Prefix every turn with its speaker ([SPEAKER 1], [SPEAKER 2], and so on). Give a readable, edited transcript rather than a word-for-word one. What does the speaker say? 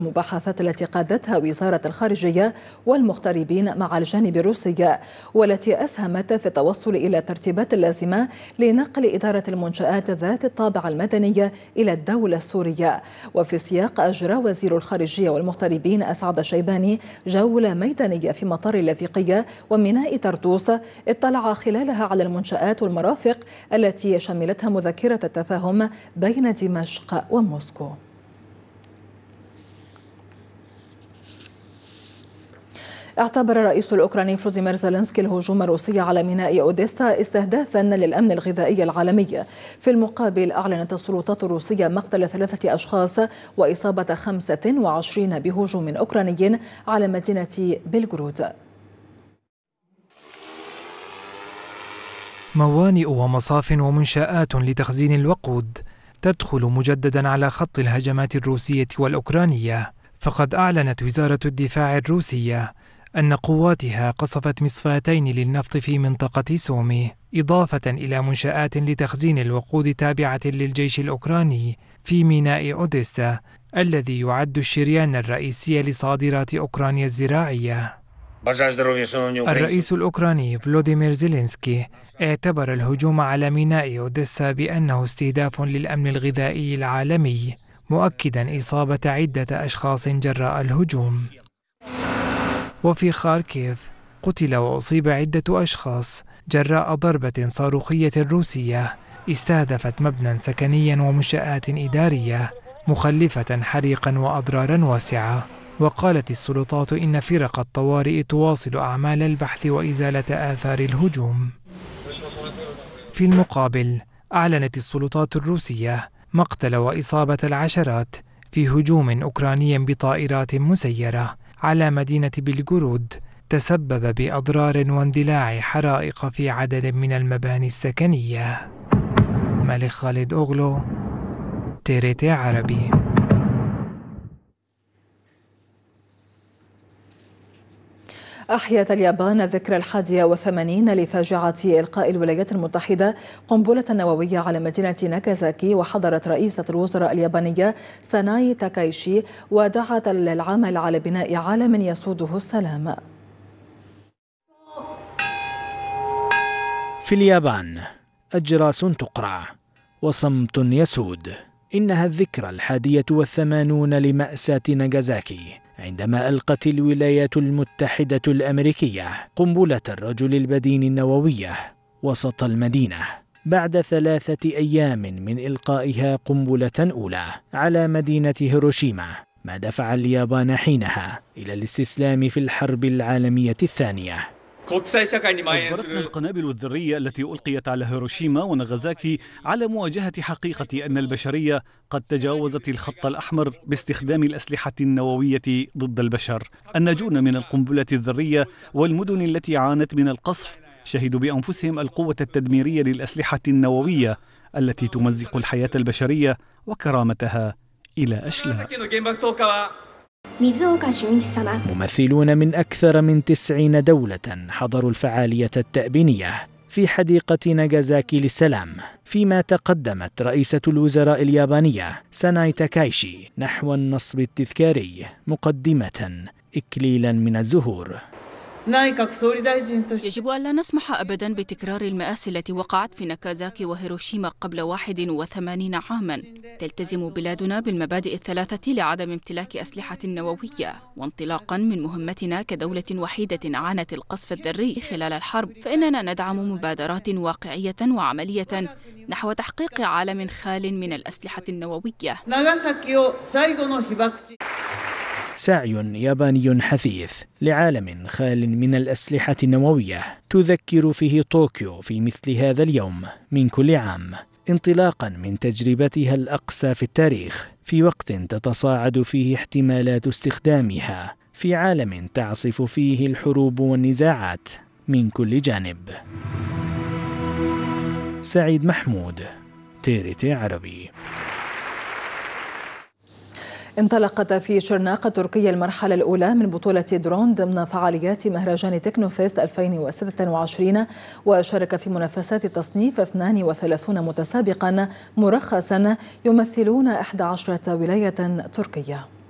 [SPEAKER 1] المباحثات التي قادتها وزارة الخارجية والمغتربين مع الجانب الروسي، والتي أسهمت في التوصل إلى الترتيبات اللازمة لنقل إدارة المنشآت ذات الطابع المدني إلى الدولة السورية. وفي السياق أجرى وزير الخارجية والمغتربين أسعد شيباني جولة ميدانية في مطار اللاذقية وميناء طرطوس، اطلع خلالها على المنشآت والمرافق التي شملتها مذكرة التفاهم بين دمشق وموسكو. اعتبر الرئيس الأوكراني فلوديمير زيلينسكي الهجوم الروسي على ميناء أوديسا استهدافا للأمن الغذائي العالمي. في المقابل أعلنت السلطات الروسية مقتل 3 أشخاص وإصابة 25 بهجوم أوكراني على مدينة بلغرود.
[SPEAKER 2] موانئ ومصاف ومنشآت لتخزين الوقود تدخل مجددا على خط الهجمات الروسية والأوكرانية. فقد أعلنت وزارة الدفاع الروسية أن قواتها قصفت مصفاتين للنفط في منطقة سومي، إضافة إلى منشآت لتخزين الوقود تابعة للجيش الأوكراني في ميناء أوديسا الذي يعد الشريان الرئيسي لصادرات أوكرانيا الزراعية. الرئيس الأوكراني فلوديمير زيلينسكي اعتبر الهجوم على ميناء أوديسا بأنه استهداف للأمن الغذائي العالمي، مؤكدا إصابة عدة أشخاص جراء الهجوم. وفي خاركيف قتل وأصيب عدة أشخاص جراء ضربة صاروخية روسية استهدفت مبنى سكنيا ومنشآت إدارية، مخلفة حريقا وأضرارا واسعة. وقالت السلطات إن فرق الطوارئ تواصل أعمال البحث وإزالة آثار الهجوم. في المقابل أعلنت السلطات الروسية مقتل وإصابة العشرات في هجوم أوكراني بطائرات مسيرة على مدينة بلغرود تسبب بأضرار واندلاع حرائق في عدد من المباني السكنية. ملك خالد أوغلو، TRT عربي.
[SPEAKER 1] أحيت اليابان ذكرى 81 لفاجعة إلقاء الولايات المتحدة قنبلة نووية على مدينة ناكازاكي، وحضرت رئيسة الوزراء اليابانية ساناي تاكايشي ودعت للعمل على بناء عالم يسوده السلام.
[SPEAKER 3] في اليابان أجراس تقرع وصمت يسود. إنها الذكرى 81 لمأساة ناغازاكي، عندما ألقت الولايات المتحدة الأمريكية قنبلة الرجل البدين النووية وسط المدينة، بعد 3 أيام من إلقائها قنبلة أولى على مدينة هيروشيما، ما دفع اليابان حينها إلى الاستسلام في الحرب العالمية الثانية.
[SPEAKER 4] أجبرتنا القنابل الذرية التي ألقيت على هيروشيما وناغازاكي على مواجهة حقيقة أن البشرية قد تجاوزت الخط الأحمر باستخدام الأسلحة النووية ضد البشر. الناجون من القنبلة الذرية والمدن التي عانت من القصف شهدوا بأنفسهم القوة التدميرية للأسلحة النووية التي تمزق الحياة البشرية وكرامتها إلى أشلاء.
[SPEAKER 3] ممثلون من أكثر من 90 دولة حضروا الفعالية التأبينية في حديقة ناغازاكي للسلام، فيما تقدمت رئيسة الوزراء اليابانية ساناي تاكايشي نحو النصب التذكاري مقدمة إكليلا من الزهور.
[SPEAKER 5] يجب ألا نسمح أبدا بتكرار المآسي التي وقعت في ناكازاكي وهيروشيما قبل 81 عاما. تلتزم بلادنا بالمبادئ الثلاثة لعدم امتلاك أسلحة نووية، وانطلاقا من مهمتنا كدولة وحيدة عانت القصف الذري خلال الحرب، فإننا ندعم مبادرات واقعية وعملية نحو تحقيق عالم خال من الأسلحة النووية.
[SPEAKER 3] سعي ياباني حثيث لعالم خال من الأسلحة النووية تذكر فيه طوكيو في مثل هذا اليوم من كل عام، انطلاقا من تجربتها الأقصى في التاريخ، في وقت تتصاعد فيه احتمالات استخدامها في عالم تعصف فيه الحروب والنزاعات من كل جانب. سعيد محمود، TRT عربي.
[SPEAKER 1] انطلقت في شرناق تركيا المرحلة الأولى من بطولة درون ضمن فعاليات مهرجان تكنوفيست 2026، وشارك في منافسات التصنيف 32 متسابقا مرخصا يمثلون 11 ولاية تركية.